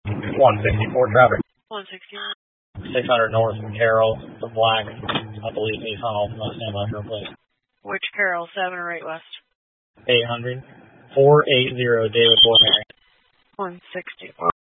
164 traffic. 160. 600 north from Carroll, the black, I believe he's on standby here, please. Which Carroll, 7 or 8 west? 800. 480 David Fort Mary. 160.